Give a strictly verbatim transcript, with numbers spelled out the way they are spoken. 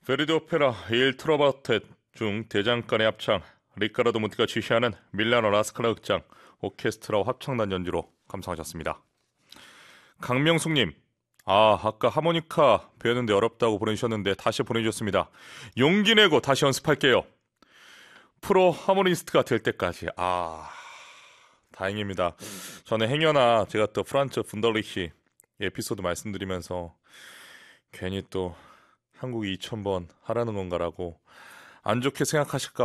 베르디 오페라 일 트로바텟 중 대장간의 합창, 리카르도 무티가 지휘하는 밀라노 라스칼라 극장 오케스트라와 합창단 연주로 감상하셨습니다. 강명숙님, 아 아까 하모니카 배웠는데 어렵다고 보내주셨는데 다시 보내주셨습니다. 용기 내고 다시 연습할게요. 프로 하모니스트가 될 때까지. 아 다행입니다. 저는 행여나 제가 또 프란츠 분더리히 에피소드 말씀드리면서 괜히 또 한국이 이천 번 하라는 건가라고 안 좋게 생각하실까